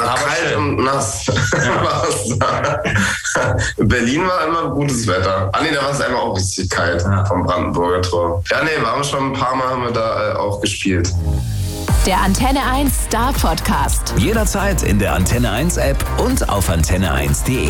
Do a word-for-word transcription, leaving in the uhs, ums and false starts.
war Aber kalt schön. und nass. Ja. In Berlin war immer gutes Wetter. Ah nee, da war es einfach auch richtig kalt ja. vom Brandenburger Tor. Ja nee, waren wir schon ein paar Mal, haben wir da äh, auch gespielt. Der Antenne eins Star Podcast. Jederzeit in der Antenne eins App und auf antenne eins punkt de.